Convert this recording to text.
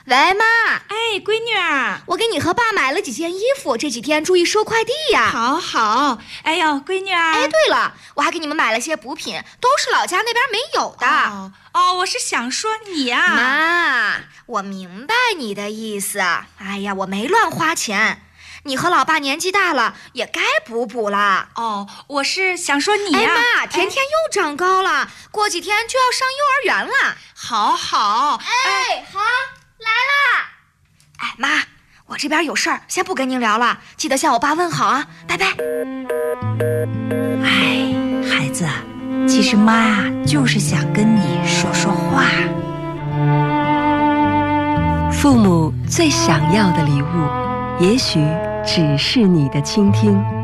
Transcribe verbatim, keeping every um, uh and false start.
喂，妈。 哎，闺女儿， 我给你和爸买了几件衣服，这几天注意收快递呀。 好好。哎呦，闺女儿。 哎，对了，我还给你们买了些补品，都是老家那边没有的。 哦，哦我是想说你啊。 妈，我明白你的意思。哎呀，我没乱花钱。你和老爸年纪大了，也该补补了。 哦，我是想说你呀。 哎妈，甜甜又长高了，哎，过几天就要上幼儿园了。 好好。 哎，好，来啦。哎妈，我这边有事儿，先不跟您聊了，记得向我爸问好啊，拜拜。 哎，孩子，其实妈啊，就是想跟你说说话。 父母最想要的礼物，也许只是你的倾听。